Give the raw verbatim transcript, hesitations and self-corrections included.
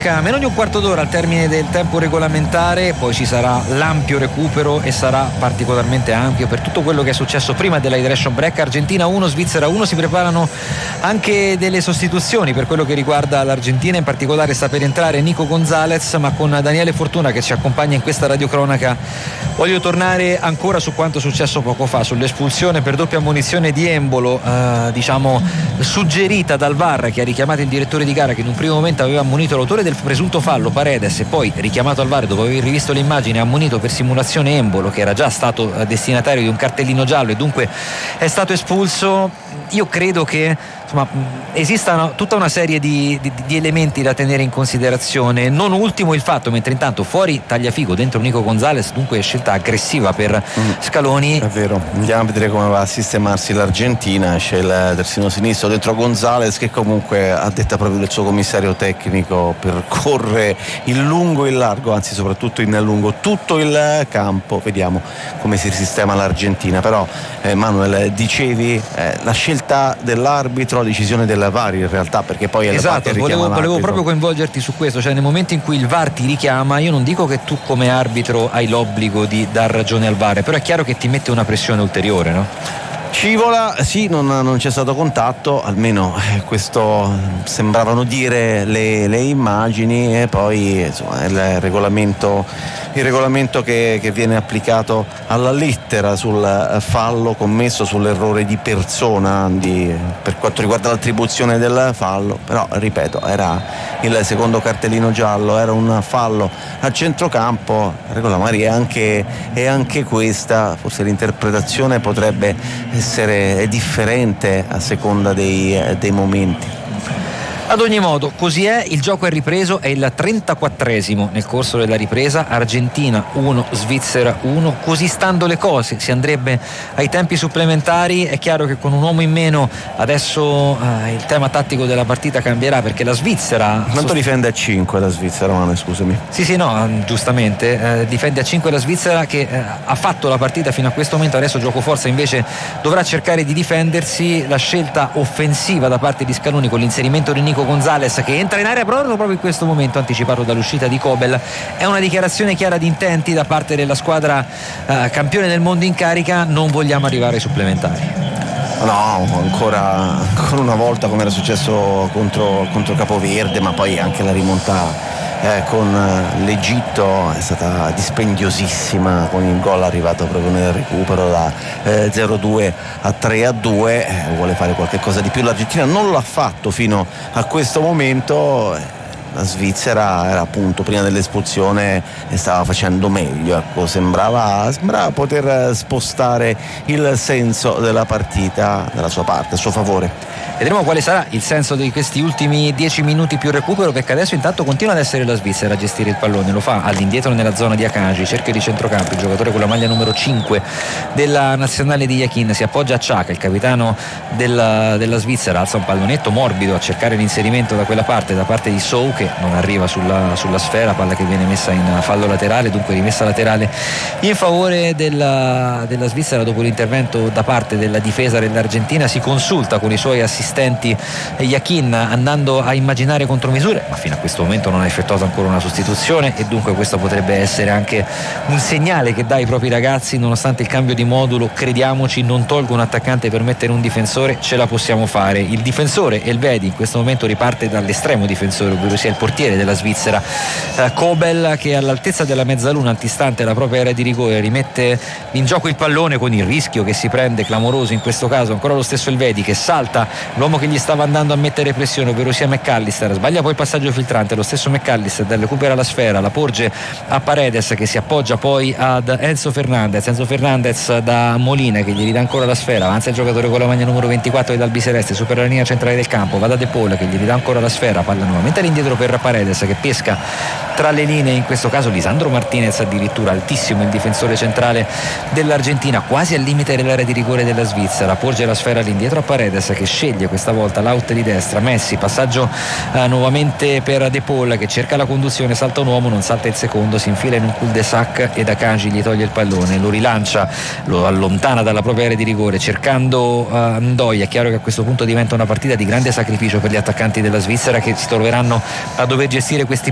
Meno di un quarto d'ora al termine del tempo regolamentare, poi ci sarà l'ampio recupero e sarà particolarmente ampio per tutto quello che è successo prima della hydration break. Argentina uno, Svizzera uno. Si preparano anche delle sostituzioni per quello che riguarda l'Argentina, in particolare sta per entrare Nico Gonzalez, ma con Daniele Fortuna che ci accompagna in questa radiocronaca voglio tornare ancora su quanto successo poco fa, sull'espulsione per doppia ammonizione di Embolo, eh, diciamo suggerita dal V A R, che ha richiamato il direttore di gara che in un primo momento aveva ammonito l'autore del presunto fallo Paredes e poi richiamato al V A R dopo aver rivisto l'immagine, ha ammonito per simulazione Embolo, che era già stato destinatario di un cartellino giallo e dunque è stato espulso. Io credo che insomma esista tutta una serie di, di, di elementi da tenere in considerazione, non ultimo il fatto, mentre intanto fuori Tagliafico, dentro Nico Gonzalez, dunque scelta aggressiva per mm. Scaloni. È vero, andiamo a vedere come va a sistemarsi l'Argentina. C'è il terzino sinistro dentro Gonzalez che comunque, a detta proprio del suo commissario tecnico, percorre in lungo e in largo, anzi soprattutto in lungo tutto il campo. Vediamo come si sistema l'Argentina. Però eh, Manuel, dicevi eh, la scelta dell'arbitro, la decisione del V A R in realtà, perché poi è esatto, volevo, volevo proprio coinvolgerti su questo, cioè nel momento in cui il V A R ti richiama, io non dico che tu come arbitro hai l'obbligo di dar ragione al V A R, però è chiaro che ti mette una pressione ulteriore, no? Scivola, sì, non, non c'è stato contatto, almeno eh, questo sembravano dire le, le immagini, e poi insomma, il regolamento, il regolamento che, che viene applicato alla lettera sul fallo commesso, sull'errore di persona di, per quanto riguarda l'attribuzione del fallo. Però ripeto, era il secondo cartellino giallo, era un fallo a centrocampo. La regola Maria è anche, è anche questa, forse l'interpretazione potrebbe essere differente a seconda dei, dei momenti. Ad ogni modo, così è, il gioco è ripreso, è il trentaquattresimo nel corso della ripresa, Argentina uno, Svizzera uno, così stando le cose si andrebbe ai tempi supplementari. È chiaro che con un uomo in meno adesso eh, il tema tattico della partita cambierà, perché la Svizzera... Quanto sost... difende a cinque la Svizzera, Mano, scusami? Sì, sì, no, giustamente, eh, difende a cinque la Svizzera, che eh, ha fatto la partita fino a questo momento, adesso gioco forza invece dovrà cercare di difendersi. La scelta offensiva da parte di Scaloni con l'inserimento di Nico Gonzalez, che entra in area proprio in questo momento, anticipato dall'uscita di Kobel, è una dichiarazione chiara di intenti da parte della squadra eh, campione del mondo in carica: non vogliamo arrivare ai supplementari. No, ancora, ancora una volta, come era successo contro, contro Capoverde, ma poi anche la rimonta eh, con l'Egitto è stata dispendiosissima, con il gol arrivato proprio nel recupero da eh, zero due a tre a due. Eh, vuole fare qualche cosa di più l'Argentina, non l'ha fatto fino a questo momento. La Svizzera era appunto prima dell'espulsione e stava facendo meglio, ecco, sembrava, sembrava poter spostare il senso della partita dalla sua parte, a suo favore. Vedremo quale sarà il senso di questi ultimi dieci minuti più recupero, perché adesso intanto continua ad essere la Svizzera a gestire il pallone, lo fa all'indietro nella zona di Akanji, cerchio di centrocampo, il giocatore con la maglia numero cinque della nazionale di Yakin, si appoggia a Xhaka, il capitano della, della Svizzera, alza un pallonetto morbido a cercare l'inserimento da quella parte, da parte di Sow, che non arriva sulla, sulla sfera, palla che viene messa in fallo laterale, dunque rimessa laterale in favore della, della Svizzera. Dopo l'intervento da parte della difesa dell'Argentina si consulta con i suoi assistenti Yakin, andando a immaginare contromisure, ma fino a questo momento non ha effettuato ancora una sostituzione, e dunque questo potrebbe essere anche un segnale che dà ai propri ragazzi: nonostante il cambio di modulo, crediamoci, non tolgo un attaccante per mettere un difensore, ce la possiamo fare. Il difensore Elvedi in questo momento riparte dall'estremo difensore, ovvero sia il portiere della Svizzera, eh, Kobel, che all'altezza della mezzaluna, antistante la propria area di rigore, rimette in gioco il pallone, con il rischio che si prende clamoroso in questo caso ancora lo stesso Elvedi, che salta l'uomo che gli stava andando a mettere pressione, ovvero sia McAllister, sbaglia poi il passaggio filtrante, lo stesso McAllister recupera la sfera, la porge a Paredes, che si appoggia poi ad Enzo Fernandez Enzo Fernandez da Molina, che gli ridà ancora la sfera, avanza il giocatore con la maglia numero ventiquattro dell'Albi Celeste, supera la linea centrale del campo, va da De Paul, che gli ridà ancora la sfera, palla nuovamente all'indietro per Paredes, che pesca tra le linee, in questo caso Lisandro Martinez, addirittura altissimo il difensore centrale dell'Argentina, quasi al limite dell'area di rigore della Svizzera, porge la sfera all'indietro a Paredes, che sceglie questa volta l'out di destra. Messi, passaggio eh, nuovamente per De Paul, che cerca la conduzione, salta un uomo, non salta il secondo, si infila in un cul-de-sac e da Akanji gli toglie il pallone, lo rilancia, lo allontana dalla propria area di rigore cercando uh, Ndoye. È chiaro che a questo punto diventa una partita di grande sacrificio per gli attaccanti della Svizzera, che si troveranno a dover gestire questi